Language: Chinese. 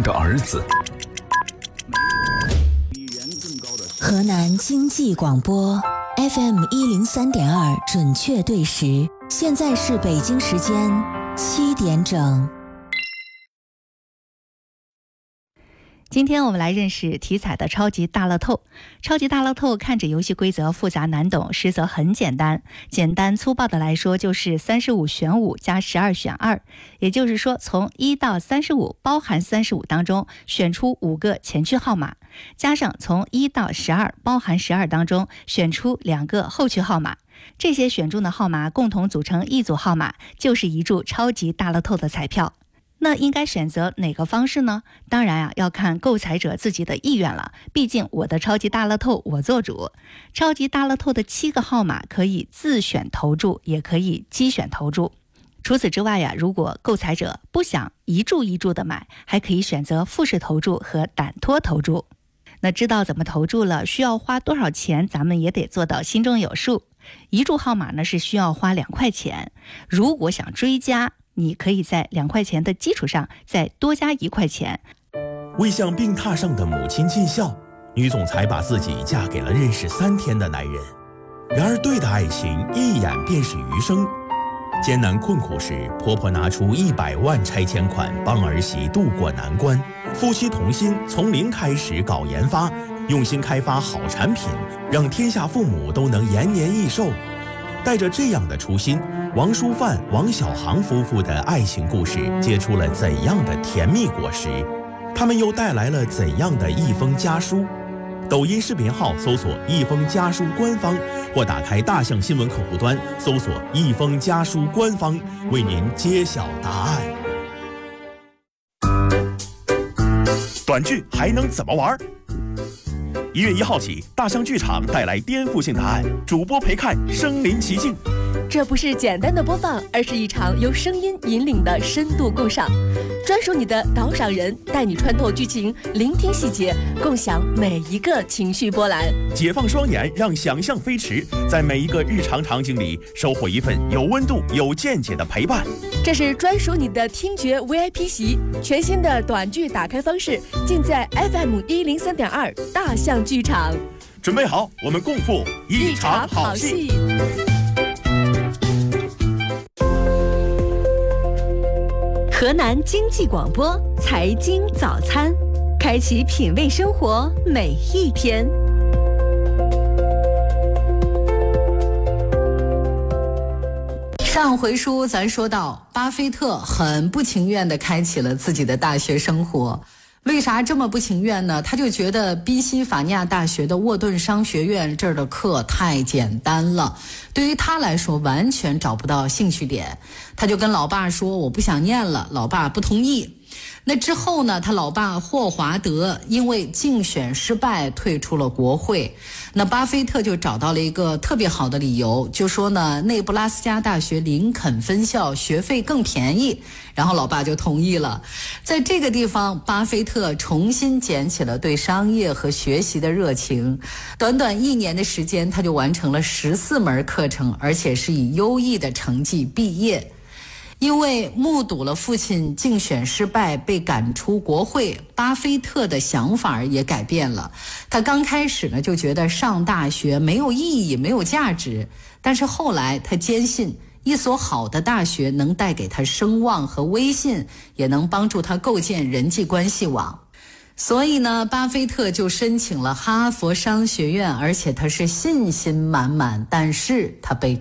的儿子。 河南经济广播 FM103.2 准确对时，现在是北京时间7点整。 今天我们来认识体彩的超级大乐透。超级大乐透看着游戏规则复杂难懂，实则很简单。简单粗暴的来说，就是35选5加12选2，也就是说从1到35包含35当中选出5个前区号码，加上从1到12包含12当中选出2个后区号码。这些选中的号码共同组成一组号码，就是一注超级大乐透的彩票。那应该选择哪个方式呢？当然要看购彩者自己的意愿了。毕竟我的超级大乐透我做主。超级大乐透的7个号码可以自选投注，也可以机选投注。除此之外如果购彩者不想一注一注的买，还可以选择复式投注和胆托投注。那知道怎么投注了，需要花多少钱，咱们也得做到心中有数。一注号码呢是需要花2块钱，如果想追加，你可以在2块钱的基础上再多加1块钱。 为向病榻上的母亲尽孝，女总裁把自己嫁给了认识3天的男人。然而对的爱情一眼便是余生。艰难困苦时，婆婆拿出100万拆迁款帮儿媳渡过难关，夫妻同心从零开始搞研发，用心开发好产品，让天下父母都能延年益寿。带着这样的初心，王淑范、王小航夫妇的爱情故事结出了怎样的甜蜜果实？他们又带来了怎样的一封家书？抖音视频号搜索一封家书官方，或打开大象新闻客户端搜索一封家书官方，为您揭晓答案。短剧还能怎么玩？1月1号起，大象剧场带来颠覆性答案，主播陪看身临其境。 这不是简单的播放，而是一场由声音引领的深度共赏。专属你的导赏人，带你穿透剧情，聆听细节，共享每一个情绪波澜。 解放双眼，让想象飞驰，在每一个日常场景里收获一份有温度、有见解的陪伴。 这是专属你的听觉 VIP 席，全新的短剧打开方式，尽在 FM103.2 大象剧场。 准备好，我们共赴一场好戏。 河南经济广播财经早餐，开启品味生活每一天。 上回书咱说到，巴菲特很不情愿地开启了自己的大学生活。为啥这么不情愿呢？他就觉得宾夕法尼亚大学的沃顿商学院这儿的课太简单了，对于他来说完全找不到兴趣点。他就跟老爸说我不想念了，老爸不同意。那之后呢，他老爸霍华德因为竞选失败退出了国会。那巴菲特就找到了一个特别好的理由，就说呢，内布拉斯加大学林肯分校学费更便宜，然后老爸就同意了。在这个地方，巴菲特重新捡起了对商业和学习的热情。短短1年的时间，他就完成了14门课程，而且是以优异的成绩毕业。因为目睹了父亲竞选失败被赶出国会，巴菲特的想法也改变了。他刚开始呢就觉得上大学没有意义，没有价值，但是后来他坚信一所好的大学能带给他声望和威信，也能帮助他构建人际关系网。所以呢，巴菲特就申请了哈佛商学院，而且他是信心满满，但是他被